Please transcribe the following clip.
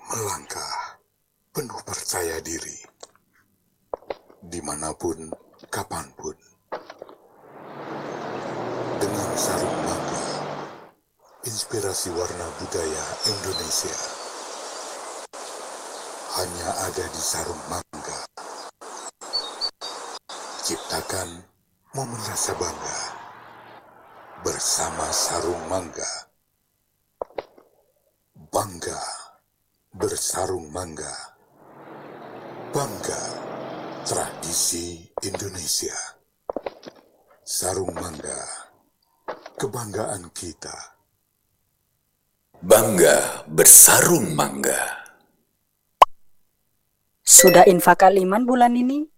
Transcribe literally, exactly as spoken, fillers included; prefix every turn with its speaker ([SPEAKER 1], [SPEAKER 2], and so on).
[SPEAKER 1] Melangkah penuh percaya diri, dimanapun, kapanpun. Dengan sarung mangga, inspirasi warna budaya Indonesia. Hanya ada di sarung mangga. Ciptakan momen rasa bangga bersama sarung mangga. Bangga bersarung mangga. Bangga tradisi Indonesia. Sarung mangga, kebanggaan kita.
[SPEAKER 2] Bangga bersarung mangga.
[SPEAKER 3] Sudah infak kaliman bulan ini?